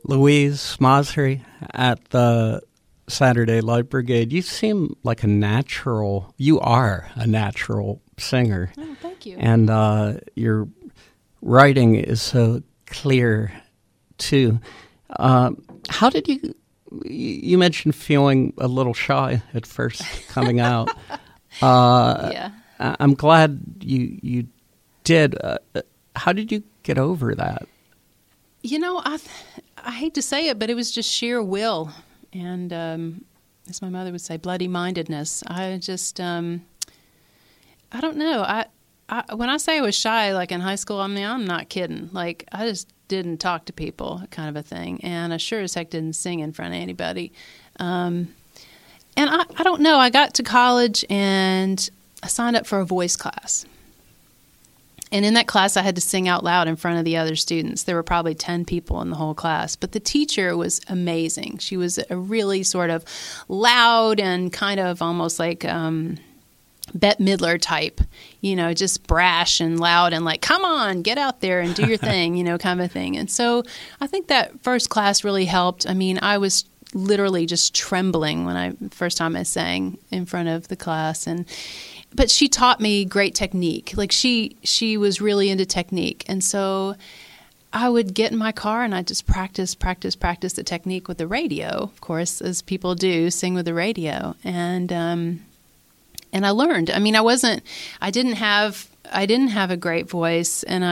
Louise Masri at the Saturday Light Brigade. You seem like you are a natural singer. Oh, thank you. And your writing is so clear, too. How did you mentioned feeling a little shy at first coming out. Yeah. I'm glad you did. How did you get over that? I hate to say it, but it was just sheer will. And as my mother would say, bloody-mindedness. I just, I don't know. When I say I was shy, like in high school, I'm not kidding. Like, I just didn't talk to people, kind of a thing. And I sure as heck didn't sing in front of anybody. And I don't know. I got to college and I signed up for a voice class. And in that class, I had to sing out loud in front of the other students. There were probably 10 people in the whole class. But the teacher was amazing. She was a really sort of loud and kind of almost like Bette Midler type, just brash and loud and like, come on, get out there and do your thing, kind of a thing. And so I think that first class really helped. I mean, I was literally just trembling when first time I sang in front of the class. But she taught me great technique. Like she was really into technique. And so I would get in my car and I'd just practice the technique with the radio, of course, as people do, sing with the radio. And I learned. I mean, I didn't have a great voice, and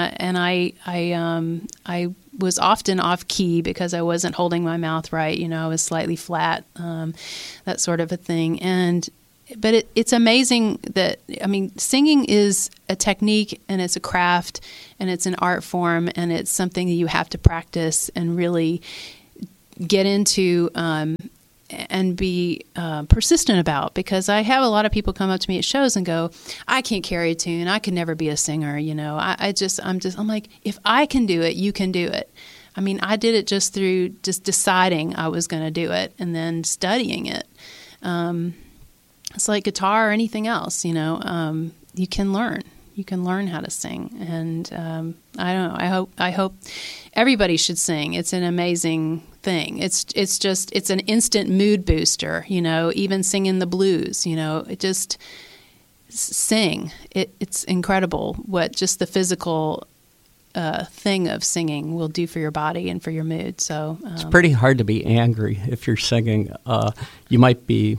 I was often off key because I wasn't holding my mouth right. I was slightly flat, that sort of a thing. But it's amazing that, singing is a technique and it's a craft and it's an art form and it's something that you have to practice and really get into and be persistent about, because I have a lot of people come up to me at shows and go, I can't carry a tune. I could never be a singer. I'm like, if I can do it, you can do it. I mean, I did it just through just deciding I was going to do it and then studying it. It's like guitar or anything else, you can learn. You can learn how to sing. And I don't know, I hope everybody should sing. It's an amazing thing. It's an instant mood booster, even singing the blues, just sing. It's incredible what just the physical thing of singing will do for your body and for your mood. So it's pretty hard to be angry if you're singing. You might be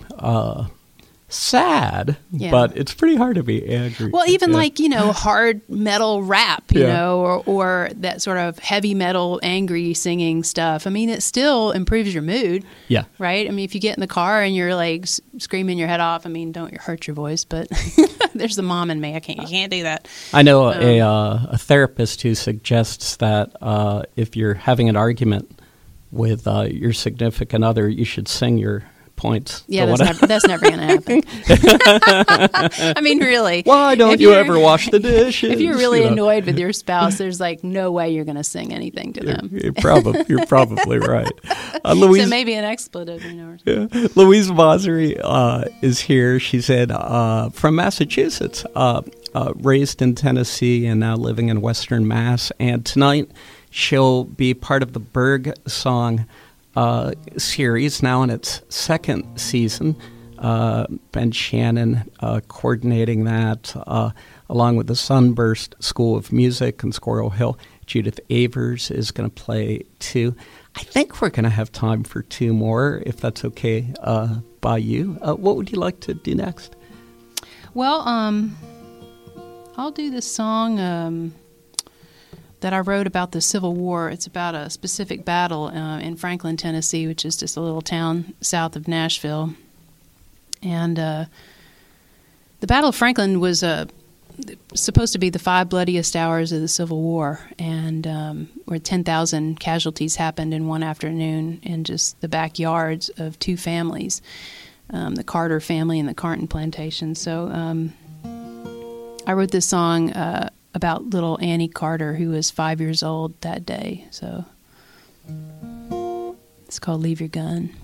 sad, but it's pretty hard to be angry. Well, even hard metal rap, or that sort of heavy metal, angry singing stuff. I mean, it still improves your mood. Yeah. Right? I mean, if you get in the car and you're like screaming your head off, don't hurt your voice, but there's the mom in me. You can't do that. I know a therapist who suggests that if you're having an argument with your significant other, you should sing your points. Yeah, that's never going to happen. I mean, really. Why don't you ever wash the dishes? If you're really annoyed with your spouse, there's like no way you're going to sing anything to them. You're probably right. Louise, so maybe an expletive, or Louise Masri is here. She said from Massachusetts, raised in Tennessee and now living in Western Mass. And tonight she'll be part of the Berg Song series, now in its second season. Ben Shannon coordinating that, along with the Sunburst School of Music and Squirrel Hill. Judith Avers is going to play too. I think we're going to have time for two more, if that's okay by you. What would you like to do next? Well, I'll do this song that I wrote about the Civil War. It's about a specific battle in Franklin, Tennessee, which is just a little town south of Nashville. And the Battle of Franklin was supposed to be the 5 bloodiest hours of the Civil War, and where 10,000 casualties happened in one afternoon in just the backyards of 2 families, the Carter family and the Carton plantation. So I wrote this song about little Annie Carter, who was 5 years old that day. So it's called Leave Your Gun.